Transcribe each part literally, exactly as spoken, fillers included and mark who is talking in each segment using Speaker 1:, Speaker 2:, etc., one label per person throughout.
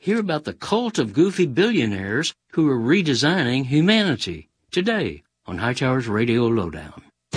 Speaker 1: Hear about the cult of goofy billionaires who are redesigning humanity today on Hightower's Radio Lowdown.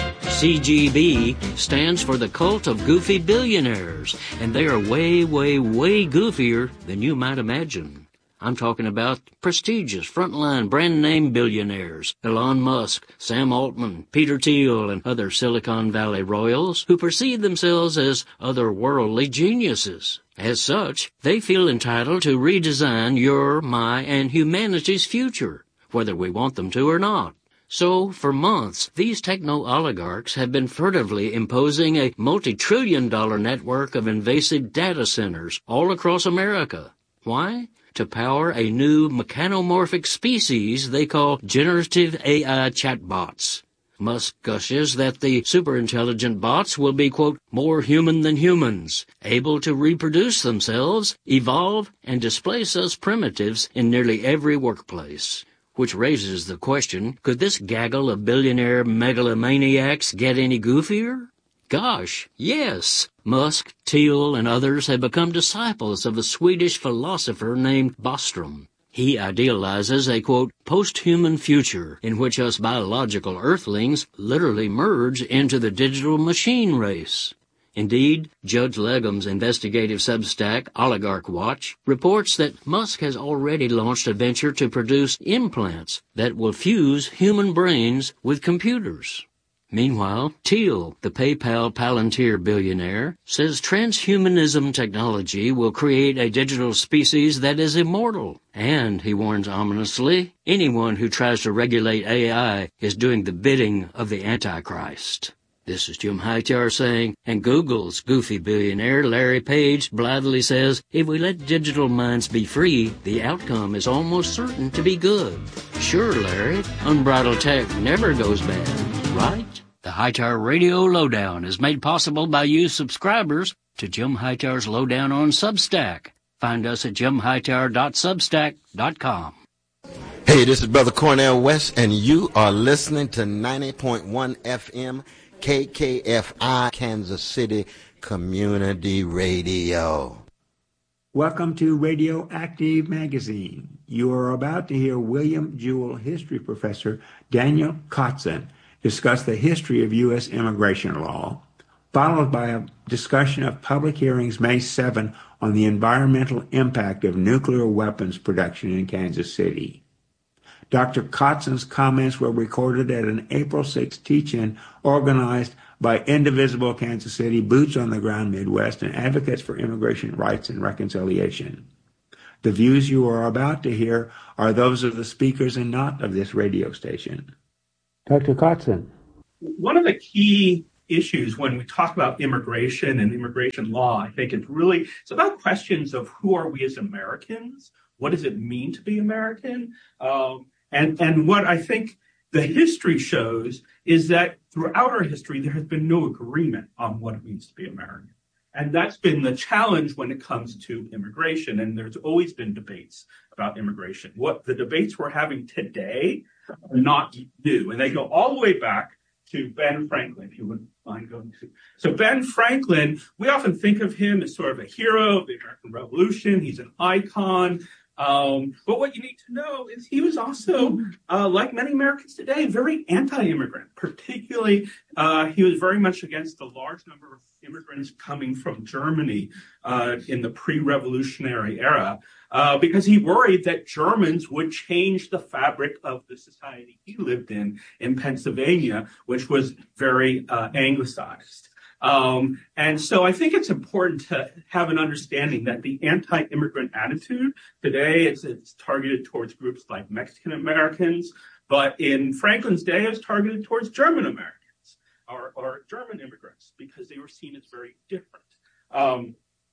Speaker 1: C G B stands for the Cult of Goofy Billionaires, and they are way, way, way goofier than you might imagine. I'm talking about prestigious frontline brand-name billionaires, Elon Musk, Sam Altman, Peter Thiel, and other Silicon Valley royals who perceive themselves as otherworldly geniuses. As such, they feel entitled to redesign your, my, and humanity's future, whether we want them to or not. So, for months, these techno-oligarchs have been furtively imposing a multi-trillion dollar network of invasive data centers all across America. Why? To power a new mechanomorphic species they call generative A I chatbots. Musk gushes that the superintelligent bots will be, quote, more human than humans, able to reproduce themselves, evolve, and displace us primitives in nearly every workplace. Which raises the question, could this gaggle of billionaire megalomaniacs get any goofier? Gosh, yes. Musk, Thiel, and others have become disciples of a Swedish philosopher named Bostrom. He idealizes a, quote, post-human future in which us biological earthlings literally merge into the digital machine race. Indeed, Judge Legum's investigative Substack, Oligarch Watch, reports that Musk has already launched a venture to produce implants that will fuse human brains with computers. Meanwhile, Thiel, the PayPal Palantir billionaire, says transhumanism technology will create a digital species that is immortal. And, he warns ominously, anyone who tries to regulate A I is doing the bidding of the Antichrist. This is Jim Hightower saying, and Google's goofy billionaire Larry Page blithely says, if we let digital minds be free, the outcome is almost certain to be good. Sure, Larry, unbridled tech never goes bad, right? The Hightower Radio Lowdown is made possible by you subscribers to Jim Hightower's Lowdown on Substack. Find us at jim hightower dot substack dot com.
Speaker 2: Hey, this is Brother Cornell West, and you are listening to ninety point one F M K K F I, Kansas City Community Radio.
Speaker 3: Welcome to Radioactive Magazine. You are about to hear William Jewell history professor Daniel Kotzen discuss the history of U S immigration law, followed by a discussion of public hearings May seventh on the environmental impact of nuclear weapons production in Kansas City. Doctor Kotzen's comments were recorded at an April sixth teach-in organized by Indivisible Kansas City, Boots on the Ground Midwest, and Advocates for Immigration Rights and Reconciliation. The views you are about to hear are those of the speakers and not of this radio station. Doctor Kotzen.
Speaker 4: One of the key issues when we talk about immigration and immigration law, I think it's really, it's about questions of who are we as Americans? What does it mean to be American? Um, and, and what I think the history shows is that throughout our history, there has been no agreement on what it means to be American. And that's been the challenge when it comes to immigration. And there's always been debates about immigration. What the debates we're having today are not new. And they go all the way back to Ben Franklin, if you wouldn't mind going to. So Ben Franklin, we often think of him as sort of a hero of the American Revolution. He's an icon. Um, but what you need to know is he was also, uh, like many Americans today, very anti-immigrant. Particularly, uh, he was very much against the large number of immigrants coming from Germany uh, in the pre-revolutionary era, uh, because he worried that Germans would change the fabric of the society he lived in, in Pennsylvania, which was very uh, anglicized. Um, and so I think it's important to have an understanding that the anti-immigrant attitude today, it's, it's targeted towards groups like Mexican Americans, but in Franklin's day, it was targeted towards German Americans or, or German immigrants because they were seen as very different. Um,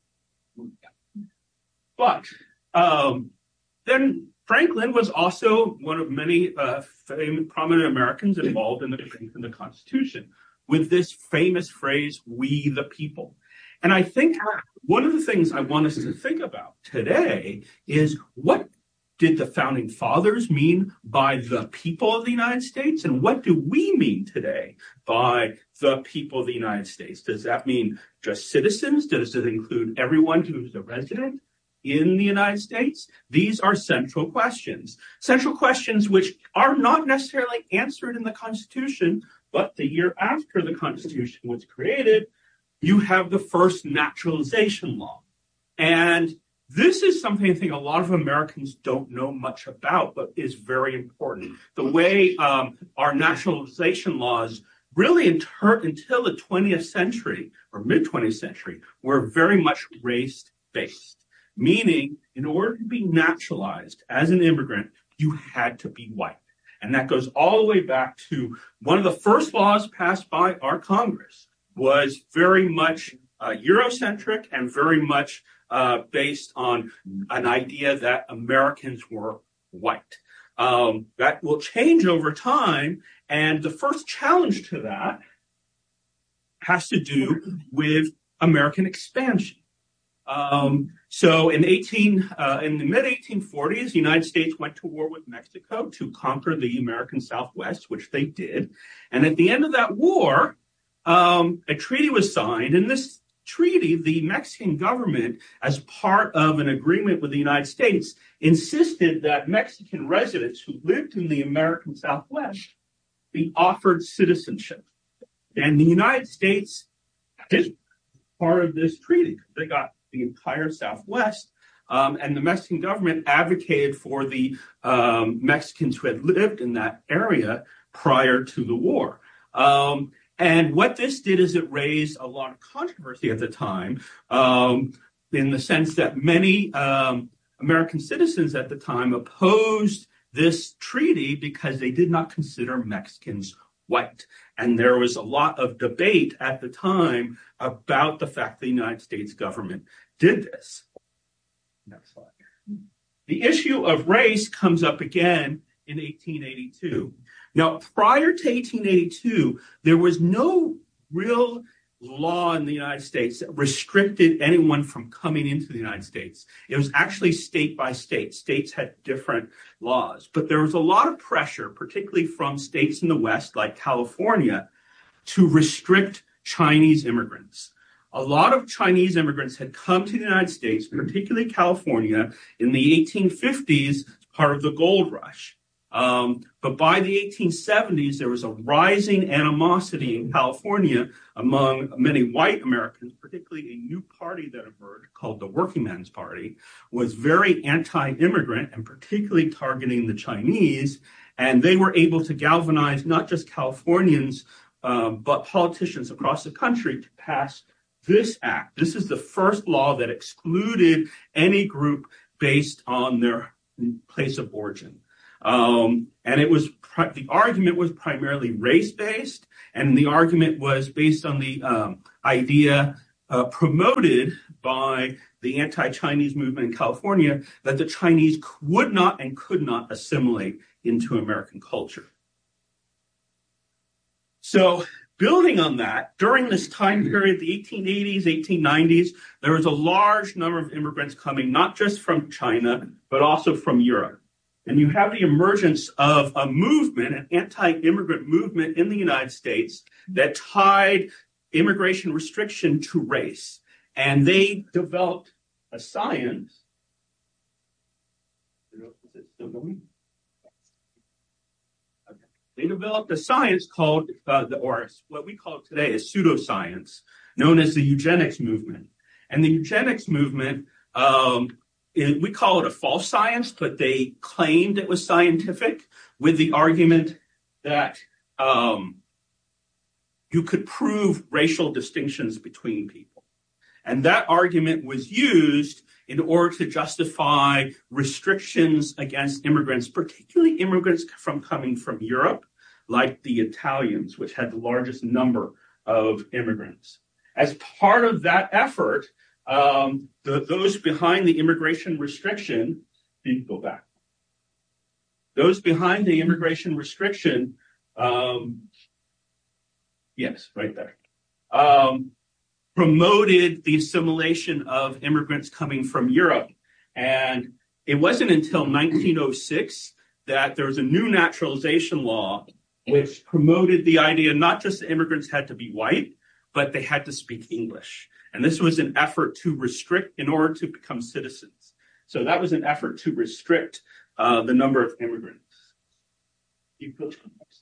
Speaker 4: but um, then Franklin was also one of many uh, famous, prominent Americans involved in the, in the Constitution, with this famous phrase, we the people. And I think one of the things I want us to think about today is what did the founding fathers mean by the people of the United States? And what do we mean today by the people of the United States? Does that mean just citizens? Does it include everyone who's a resident? in the United States? These are central questions. Central questions which are not necessarily answered in the Constitution, but the year after the Constitution was created, you have the first naturalization law. And this is something I think a lot of Americans don't know much about, but is very important. The way um, our naturalization laws really inter- until the twentieth century or mid-twentieth century were very much race-based, meaning in order to be naturalized as an immigrant, you had to be white. And that goes all the way back to one of the first laws passed by our Congress was very much uh, Eurocentric and very much uh, based on an idea that Americans were white. Um, that will change over time. And the first challenge to that has to do with American expansion. Um, so in eighteen, uh, in the mid eighteen forties, the United States went to war with Mexico to conquer the American Southwest, which they did. And at the end of that war, um, a treaty was signed. And this treaty, the Mexican government, as part of an agreement with the United States, insisted that Mexican residents who lived in the American Southwest be offered citizenship. And the United States is part of this treaty. They got the entire Southwest, um, and the Mexican government advocated for the um, Mexicans who had lived in that area prior to the war. Um, and what this did is it raised a lot of controversy at the time, um, in the sense that many um, American citizens at the time opposed this treaty because they did not consider Mexicans white. And there was a lot of debate at the time about the fact the United States government did this. Next slide. The issue of race comes up again in eighteen eighty-two. Now, prior to eighteen eighty-two, there was no real law in the United States that restricted anyone from coming into the United States. It was actually state by state. States had different laws, but there was a lot of pressure, particularly from states in the West, like California, to restrict Chinese immigrants. A lot of Chinese immigrants had come to the United States, particularly California, in the eighteen fifties, as part of the gold rush. Um, but by the eighteen seventies, there was a rising animosity in California among many white Americans, particularly a new party that emerged called the Working Men's Party, was very anti-immigrant and particularly targeting the Chinese. And they were able to galvanize not just Californians, um, but politicians across the country to pass this act. This is the first law that excluded any group based on their place of origin. Um, and it was the argument was primarily race-based, and the argument was based on the um, idea uh, promoted by the anti-Chinese movement in California that the Chinese would not and could not assimilate into American culture. So building on that, during this time period, the eighteen eighties, eighteen nineties, there was a large number of immigrants coming, not just from China, but also from Europe. And you have the emergence of a movement, an anti-immigrant movement in the United States that tied immigration restriction to race. And they developed a science. Is it still going? Okay. They developed a science called, uh, the, or what we call today is pseudoscience, known as the eugenics movement. And the eugenics movement, um, It, we call it a false science, but they claimed it was scientific with the argument that um, you could prove racial distinctions between people. And that argument was used in order to justify restrictions against immigrants, particularly immigrants from coming from Europe, like the Italians, which had the largest number of immigrants. As part of that effort, Um, the, those behind the immigration restriction, you can go back. Those behind the immigration restriction, um, yes, right there, um, promoted the assimilation of immigrants coming from Europe. And it wasn't until nineteen oh six that there was a new naturalization law which promoted the idea not just that immigrants had to be white, but they had to speak English. And this was an effort to restrict in order to become citizens. So that was an effort to restrict uh, the number of immigrants. You go to the next.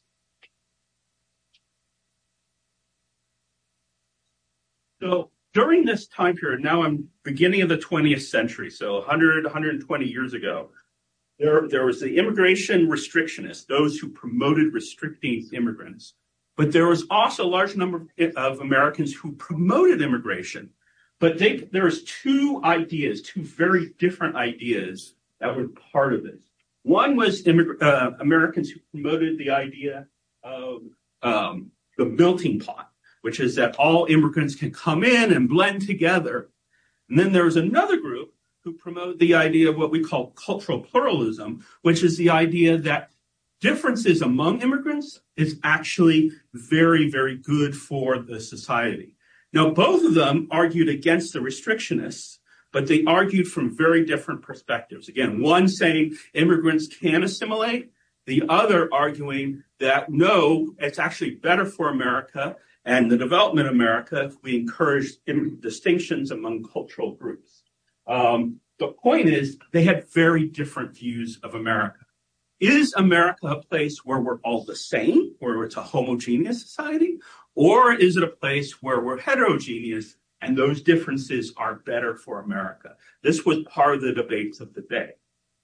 Speaker 4: So during this time period, now I'm beginning of the twentieth century, so one hundred, one hundred twenty years ago, there, there was the immigration restrictionists, those who promoted restricting immigrants. But there was also a large number of Americans who promoted immigration. But they, there was two ideas, two very different ideas that were part of this. One was immig- uh, Americans who promoted the idea of um, the melting pot, which is that all immigrants can come in and blend together. And then there was another group who promoted the idea of what we call cultural pluralism, which is the idea that differences among immigrants is actually very, very good for the society. Now, both of them argued against the restrictionists, but they argued from very different perspectives. Again, one saying immigrants can assimilate, the other arguing that no, it's actually better for America and the development of America if we encourage distinctions among cultural groups. Um, the point is, they had very different views of America. Is America a place where we're all the same, where it's a homogeneous society? Or is it a place where we're heterogeneous and those differences are better for America? This was part of the debates of the day.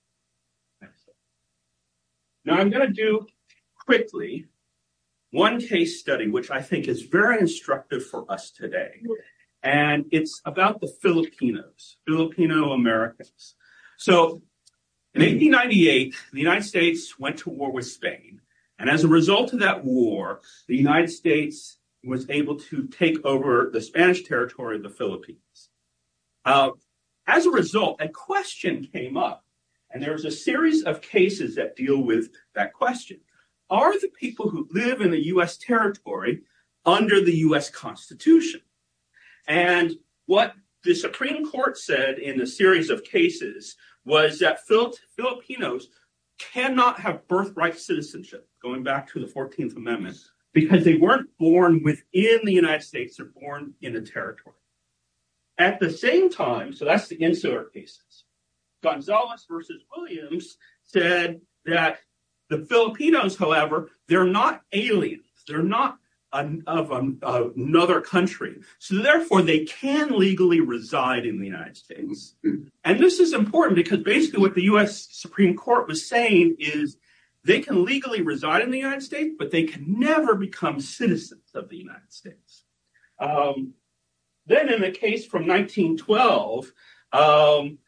Speaker 4: Now I'm going to do quickly one case study, which I think is very instructive for us today. And it's about the Filipinos, Filipino Americans. So in eighteen ninety-eight, the United States went to war with Spain. And as a result of that war, the United States was able to take over the Spanish territory of the Philippines. Uh, as a result, a question came up, and there's a series of cases that deal with that question. Are the people who live in the U S territory under the U S Constitution? And what the Supreme Court said in a series of cases was that Fil- Filipinos cannot have birthright citizenship, going back to the fourteenth Amendment, because they weren't born within the United States, they're born in a territory. At the same time, so that's the insular cases, Gonzalez versus Williams said that the Filipinos, however, they're not aliens. They're not an, of an, uh, another country. So therefore, they can legally reside in the United States. And this is important because basically what the U S Supreme Court was saying is they can legally reside in the United States, but they can never become citizens of the United States. Um, then in the case from nineteen twelve, um,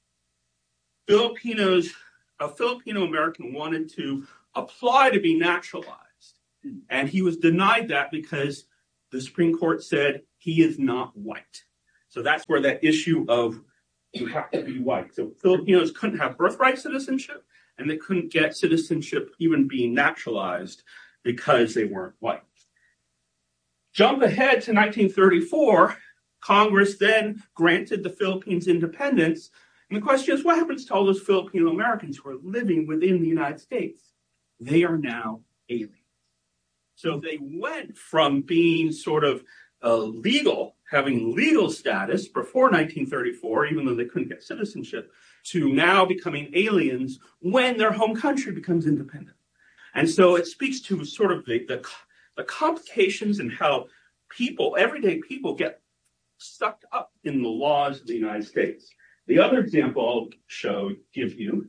Speaker 4: Filipinos, a Filipino American wanted to apply to be naturalized. And he was denied that because the Supreme Court said he is not white. So that's where that issue of you have to be white. So Filipinos couldn't have birthright citizenship, and they couldn't get citizenship even being naturalized because they weren't white. Jump ahead to nineteen thirty-four, Congress then granted the Philippines independence. And the question is, what happens to all those Filipino Americans who are living within the United States? They are now aliens. So they went from being sort of uh, legal, having legal status before nineteen thirty-four, even though they couldn't get citizenship, to now becoming aliens when their home country becomes independent. And so it speaks to sort of the, the, the complications and how people, everyday people, get sucked up in the laws of the United States. The other example I'll show, give you,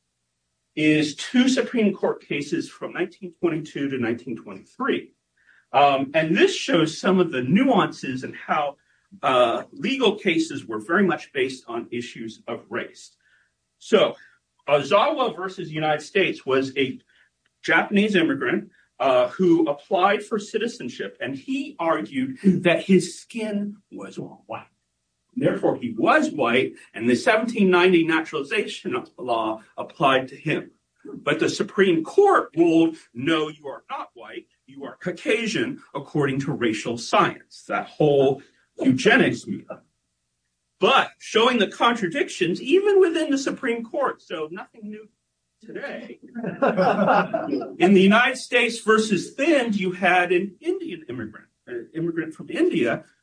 Speaker 4: is two Supreme Court cases from nineteen twenty-two to nineteen twenty-three. Um, and this shows some of the nuances and how uh, legal cases were very much based on issues of race. So Ozawa versus United States was a Japanese immigrant uh, who applied for citizenship, and he argued that his skin was white. Therefore, he was white, and the seventeen ninety naturalization law applied to him. But the Supreme Court ruled, no, you are not white, you are Caucasian, according to racial science, that whole eugenics movement. But showing the contradictions, even within the Supreme Court, so nothing new today. In the United States versus Thind, you had an Indian immigrant, an immigrant from India,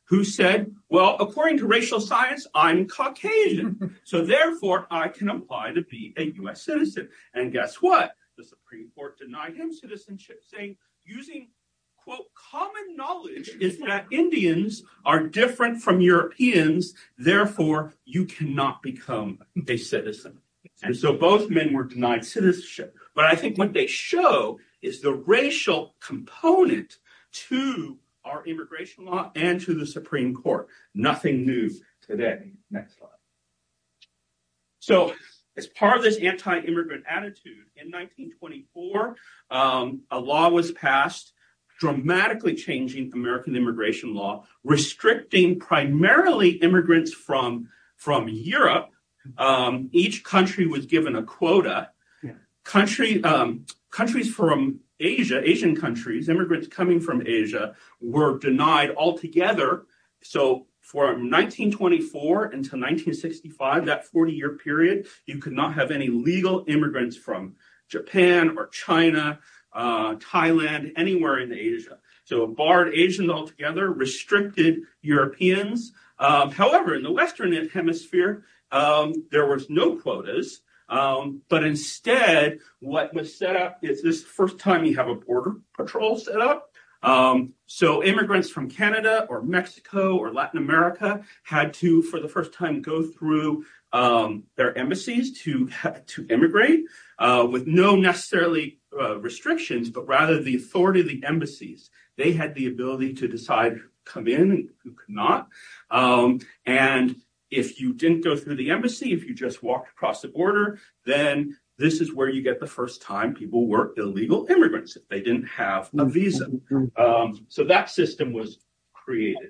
Speaker 4: who said, well, according to racial science, I'm Caucasian. So therefore, I can apply to be a U S citizen. And guess what? The Supreme Court denied him citizenship, saying, using, quote, common knowledge is that Indians are different from Europeans. Therefore, you cannot become a citizen. And so both men were denied citizenship. But I think what they show is the racial component to our immigration law and to the Supreme Court. Nothing new today. Next slide. So as part of this anti-immigrant attitude, in nineteen twenty-four, um, a law was passed dramatically changing American immigration law, restricting primarily immigrants from, from Europe. Um, each country was given a quota. Yeah. Country, um, countries from Asia, Asian countries, immigrants coming from Asia were denied altogether. So from nineteen twenty-four until nineteen sixty-five, that forty-year period, you could not have any legal immigrants from Japan or China, uh, Thailand, anywhere in Asia. So it barred Asians altogether, restricted Europeans. Um, however, in the Western Hemisphere, um, there was no quotas. Um, but instead, what was set up is this first time you have a border patrol set up. Um, so immigrants from Canada or Mexico or Latin America had to, for the first time, go through um, their embassies to to immigrate uh, with no necessarily uh, restrictions, but rather the authority of the embassies. They had the ability to decide who could come in and who could not. Um, and if you didn't go through the embassy, if you just walked across the border, then this is where you get the first time people were illegal immigrants if they didn't have a visa. Um, so that system was created.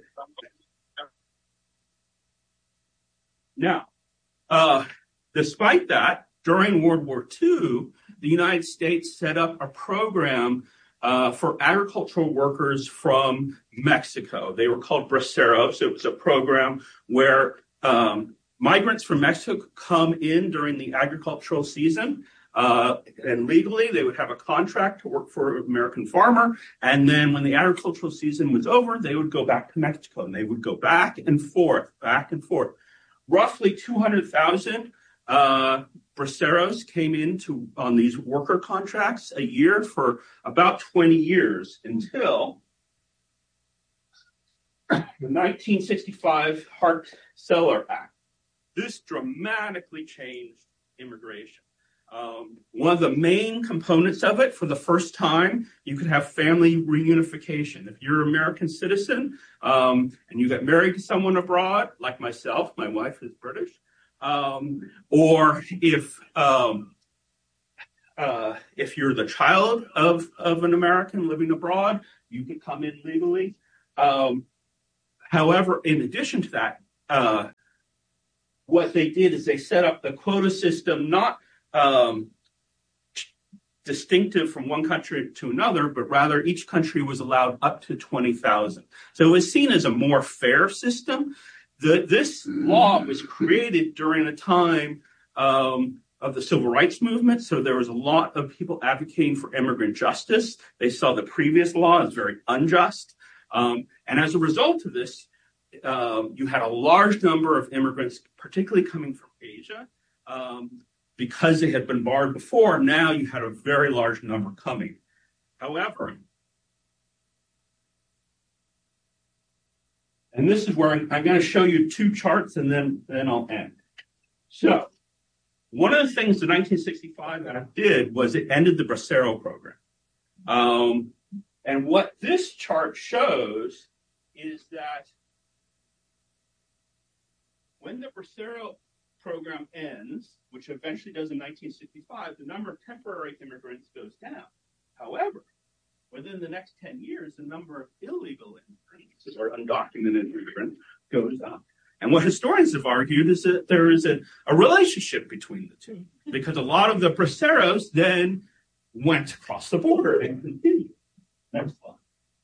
Speaker 4: Now, uh, despite that, during World War Two, the United States set up a program uh, for agricultural workers from Mexico. They were called braceros. It was a program where um, migrants from Mexico could come in during the agricultural season, uh, and legally they would have a contract to work for an American farmer. And then when the agricultural season was over, they would go back to Mexico, and they would go back and forth, back and forth. Roughly two hundred thousand uh, braceros came into on these worker contracts a year for about twenty years until the nineteen sixty-five Hart-Celler Act. This dramatically changed immigration. Um, one of the main components of it, for the first time, you could have family reunification. If you're an American citizen um, and you get married to someone abroad, like myself, my wife is British, um, or if um, uh, if you're the child of, of an American living abroad, you can come in legally. Um, however, in addition to that, uh, what they did is they set up the quota system, not um, distinctive from one country to another, but rather each country was allowed up to twenty thousand. So it was seen as a more fair system. The, this law was created during a time um, of the civil rights movement, so there was a lot of people advocating for immigrant justice. They saw the previous law as very unjust. Um, and as a result of this, uh, you had a large number of immigrants, particularly coming from Asia. Um, because they had been barred before, now you had a very large number coming. However, and this is where I'm, I'm going to show you two charts, and then, then I'll end. So one of the things the nineteen sixty-five Act did was it ended the Bracero program. Um, and what this chart shows is that when the Bracero program ends, which eventually does in nineteen sixty-five, the number of temporary immigrants goes down. However, within the next ten years, the number of illegal immigrants or undocumented immigrants goes up. And what historians have argued is that there is a, a relationship between the two, because a lot of the braceros then went across the border and continued. Next slide.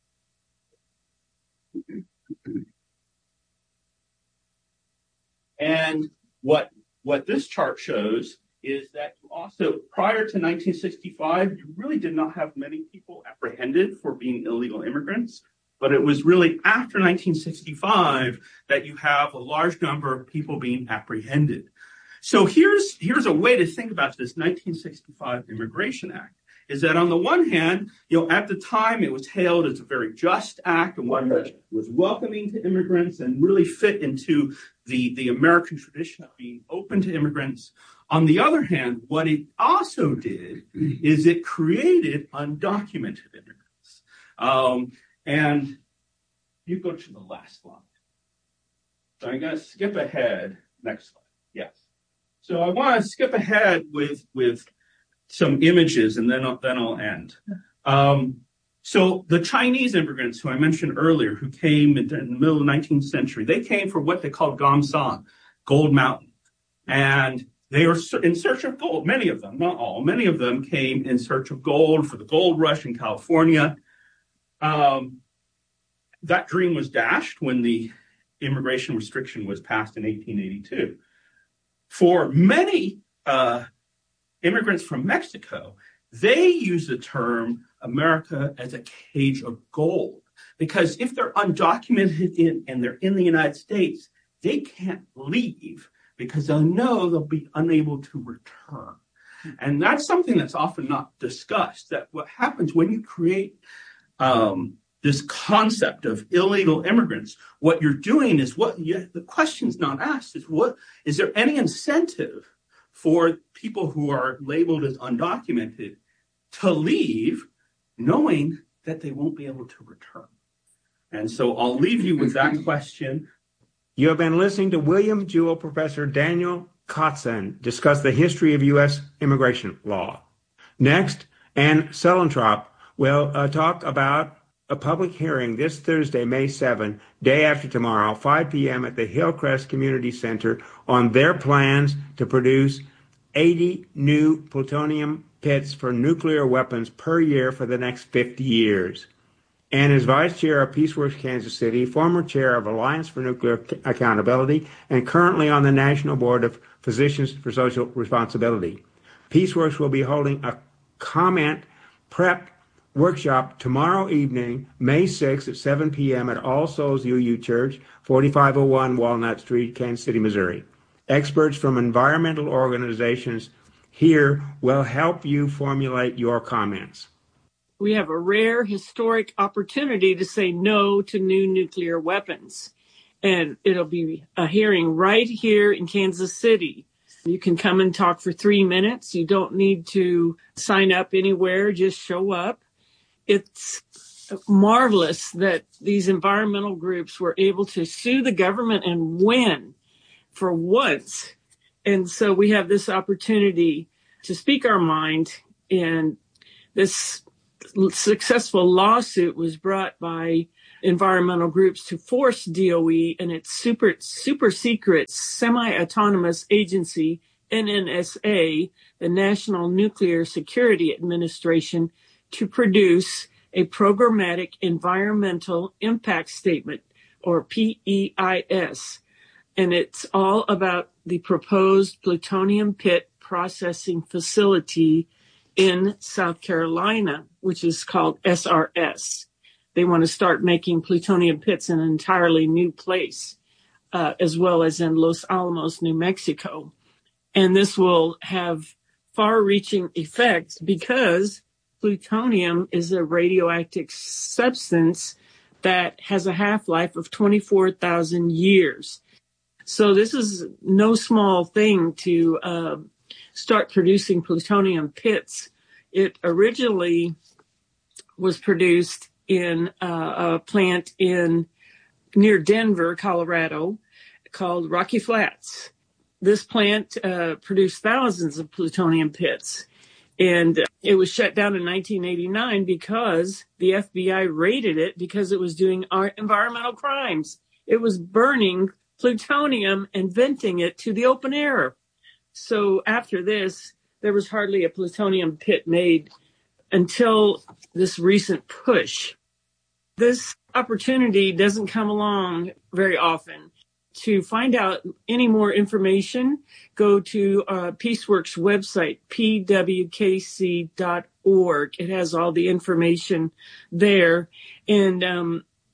Speaker 4: And what, what this chart shows is that you also, prior to nineteen sixty-five, you really did not have many people apprehended for being illegal immigrants. But it was really after nineteen sixty-five that you have a large number of people being apprehended. So here's here's a way to think about this nineteen sixty-five Immigration Act, is that on the one hand, you know, at the time it was hailed as a very just act and one that was welcoming to immigrants and really fit into the, the American tradition of being open to immigrants. On the other hand, what it also did is it created undocumented immigrants. Um, and you go to the last slide. So I'm going to skip ahead. Next slide. Yes. So I want to skip ahead with with some images, and then I'll, then I'll end. Um, so the Chinese immigrants who I mentioned earlier, who came in the middle of the nineteenth century, they came for what they called Gomsan, Gold Mountain. And they were in search of gold. Many of them, not all, many of them came in search of gold for the gold rush in California. Um, that dream was dashed when the immigration restriction was passed in eighteen eighty-two. For many uh, immigrants from Mexico, they use the term America as a cage of gold, because if they're undocumented in, and they're in the United States, they can't leave because they'll know they'll be unable to return. And that's something that's often not discussed, that what happens when you create um, this concept of illegal immigrants, what you're doing is what you, the question's not asked is what, is there any incentive for people who are labeled as undocumented to leave knowing that they won't be able to return? And so I'll leave you with that question.
Speaker 3: You have been listening to William Jewell Professor Daniel Kotzen discuss the history of U S immigration law. Next, Ann Selentrop will uh, talk about a public hearing this Thursday, May seventh, day after tomorrow, five p.m. at the Hillcrest Community Center on their plans to produce eighty new plutonium pits for nuclear weapons per year for the next fifty years. And is vice chair of PeaceWorks Kansas City, former chair of Alliance for Nuclear Accountability, and currently on the National Board of Physicians for Social Responsibility. PeaceWorks will be holding a comment prep workshop tomorrow evening, May sixth at seven p.m. at All Souls U U Church, forty-five oh one Walnut Street, Kansas City, Missouri. Experts from environmental organizations here will help you formulate your comments.
Speaker 5: We have a rare historic opportunity to say no to new nuclear weapons. And it'll be a hearing right here in Kansas City. You can come and talk for three minutes. You don't need to sign up anywhere, just show up. It's marvelous that these environmental groups were able to sue the government and win for once. And so we have this opportunity to speak our mind. And this successful lawsuit was brought by environmental groups to force D O E and its super, super secret semi-autonomous agency, N N S A, the National Nuclear Security Administration, to produce a programmatic environmental impact statement, or P E I S. And it's all about the proposed plutonium pit processing facility in South Carolina, which is called S R S. They want to start making plutonium pits in an entirely new place, uh, as well as in Los Alamos, New Mexico. And this will have far-reaching effects because plutonium is a radioactive substance that has a half-life of twenty-four thousand years. So this is no small thing to uh, start producing plutonium pits. It originally was produced in uh, a plant in near Denver, Colorado, called Rocky Flats. This plant uh, produced thousands of plutonium pits. And it was shut down in nineteen eighty-nine because the F B I raided it because it was doing environmental crimes. It was burning plutonium and venting it to the open air. So after this, there was hardly a plutonium pit made until this recent push. This opportunity doesn't come along very often. To find out any more information, go to uh, PeaceWorks website, P W K C dot org. It has all the information there. And um,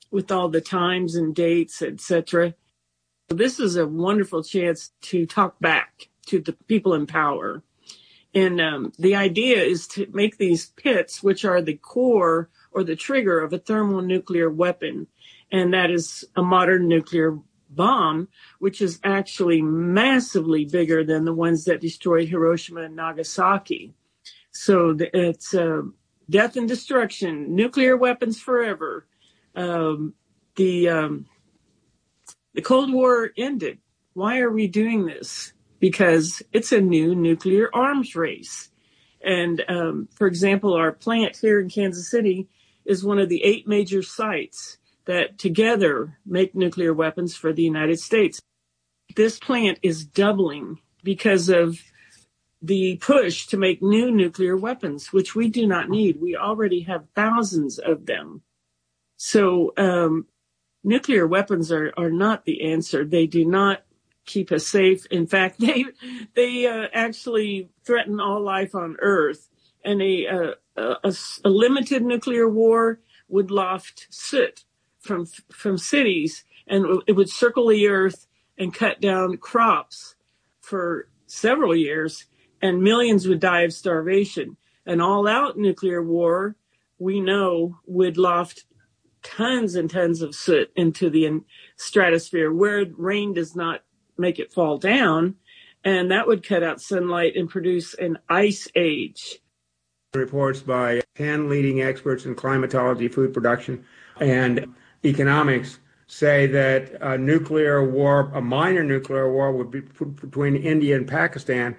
Speaker 5: with all the times and dates, et cetera. This is a wonderful chance to talk back to the people in power. And um, the idea is to make these pits, which are the core or the trigger of a thermonuclear weapon. And that is a modern nuclear bomb, which is actually massively bigger than the ones that destroyed Hiroshima and Nagasaki. So it's uh, death and destruction, nuclear weapons forever. Um, the um, the Cold War ended. Why are we doing this? Because it's a new nuclear arms race. And um, for example, our plant here in Kansas City is one of the eight major sites that together make nuclear weapons for the United States. This plant is doubling because of the push to make new nuclear weapons, which we do not need. We already have thousands of them. So um, nuclear weapons are, are not the answer. They do not keep us safe. In fact, they they uh, actually threaten all life on Earth. And a, uh, a, a limited nuclear war would loft soot from from cities, and it would circle the Earth and cut down crops for several years, and millions would die of starvation. An all-out nuclear war, we know, would loft tons and tons of soot into the stratosphere where rain does not make it fall down, and that would cut out sunlight and produce an ice age.
Speaker 3: Reports by ten leading experts in climatology, food production, and economics say that a nuclear war, a minor nuclear war would be between India and Pakistan,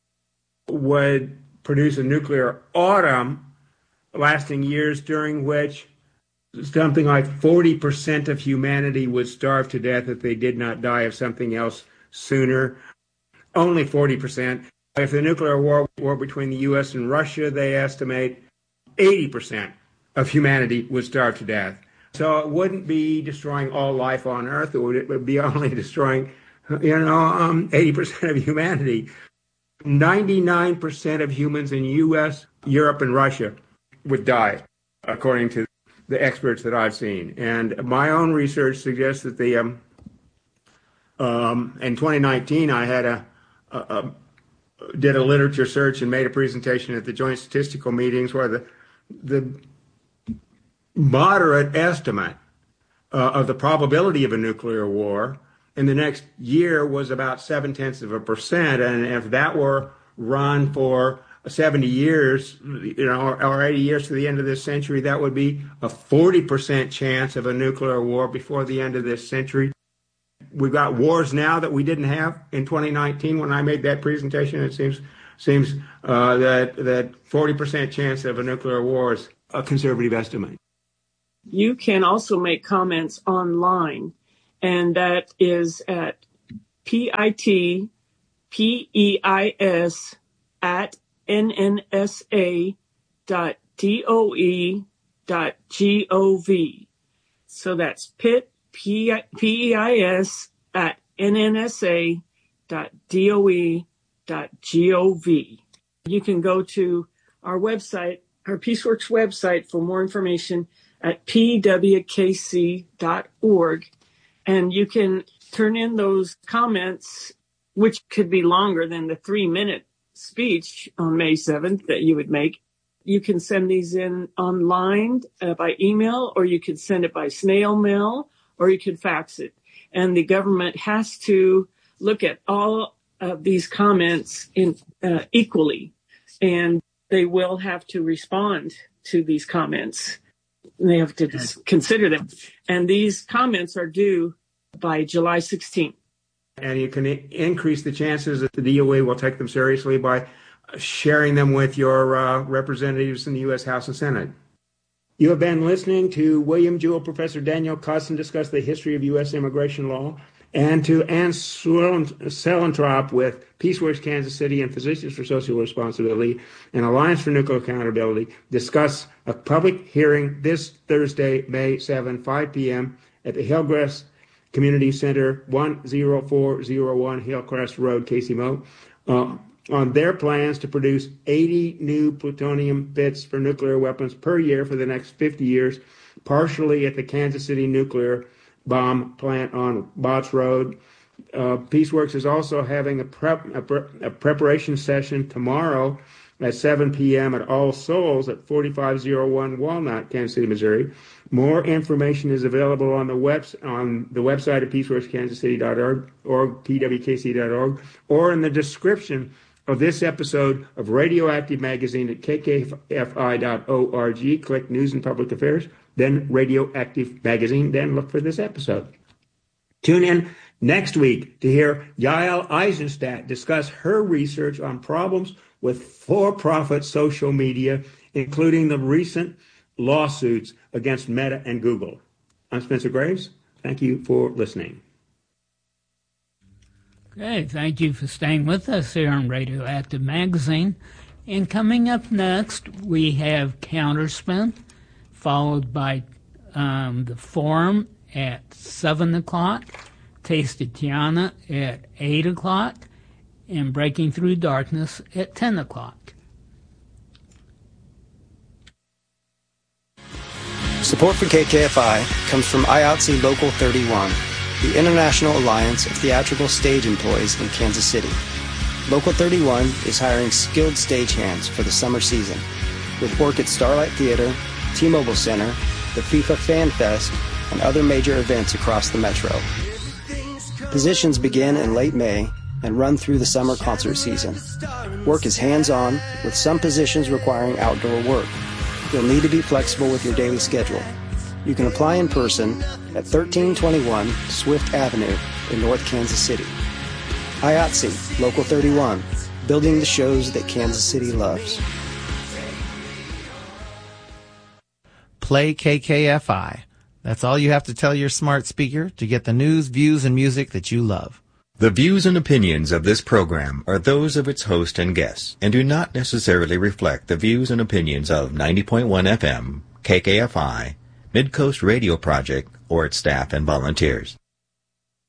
Speaker 3: would produce a nuclear autumn lasting years, during which something like forty percent of humanity would starve to death if they did not die of something else sooner. Only forty percent. If the nuclear war were between the U S and Russia, they estimate eighty percent of humanity would starve to death. So it wouldn't be destroying all life on Earth. It would, it would be only destroying, you know, um, eighty percent of humanity. ninety-nine percent of humans in U S, Europe, and Russia would die, according to the experts that I've seen. And my own research suggests that the um, um, in twenty nineteen, I had a, a, a did a literature search and made a presentation at the joint statistical meetings where the the moderate estimate uh, of the probability of a nuclear war in the next year was about seven tenths of a percent. And if that were run for seventy years, you know, or, or eighty years to the end of this century, that would be a forty percent chance of a nuclear war before the end of this century. We've got wars now that we didn't have in twenty nineteen when I made that presentation. It seems seems uh, that that forty percent chance of a nuclear war is a conservative estimate.
Speaker 5: You can also make comments online, and that is at P-I-T P-E-I-S at N-N-S-A dot D-O-E dot G-O-V. So that's Pitt, P-E-I-S at N-N-S-A dot D-O-E dot G-O-V. You can go to our website, our PeaceWorks website, for more information at P W K C dot org. And you can turn in those comments, which could be longer than the three-minute speech on May seventh that you would make. You can send these in online uh, by email, or you could send it by snail mail, or you could fax it. And the government has to look at all of these comments in uh, equally, and they will have to respond to these comments. They have to dis- consider them. And these comments are due by July sixteenth.
Speaker 3: And you can I- increase the chances that the D O A will take them seriously by sharing them with your uh, representatives in the U S House and Senate. You have been listening to William Jewell, Professor Daniel Kotzen discuss the history of U S immigration law, and to Ann Selentrop with PeaceWorks Kansas City and Physicians for Social Responsibility and Alliance for Nuclear Accountability discuss a public hearing this Thursday, May seventh, five p.m. at the Hillcrest Community Center, one oh four oh one Hillcrest Road, Casey Mo, uh, on their plans to produce eighty new plutonium pits for nuclear weapons per year for the next fifty years partially at the Kansas City nuclear bomb plant on Botts Road. Uh, Peaceworks is also having a, prep, a, pre- a preparation session tomorrow at seven p.m. at All Souls at forty-five oh one Walnut, Kansas City, Missouri. More information is available on the web on the website of peaceworks kansas city dot org or p w k c dot org, or in the description of this episode of Radioactive Magazine at k k f i dot org. Click News and Public Affairs, then Radioactive Magazine, then look for this episode. Tune in next week to hear Yael Eisenstadt discuss her research on problems with for-profit social media, including the recent lawsuits against Meta and Google. I'm Spencer Graves. Thank you for listening.
Speaker 6: Okay, thank you for staying with us here on Radioactive Magazine. And coming up next, we have Counterspin, followed by um, the Forum at seven o'clock, Taste of Tiana at eight o'clock, and Breaking Through Darkness at ten o'clock.
Speaker 7: Support for K K F I comes from I A T S E Local thirty-one, the International Alliance of Theatrical Stage Employees in Kansas City. Local thirty-one is hiring skilled stagehands for the summer season, with work at Starlight Theater, T-Mobile Center, the FIFA Fan Fest, and other major events across the metro. Positions begin in late May and run through the summer concert season. Work is hands-on, with some positions requiring outdoor work. You'll need to be flexible with your daily schedule. You can apply in person at thirteen twenty-one Swift Avenue in North Kansas City. I A T S E, Local thirty-one, building the shows that Kansas City loves.
Speaker 8: Play K K F I. That's all you have to tell your smart speaker to get the news, views, and music that you love.
Speaker 9: The views and opinions of this program are those of its host and guests and do not necessarily reflect the views and opinions of ninety point one F M, K K F I, Midcoast Radio Project, or its staff and volunteers.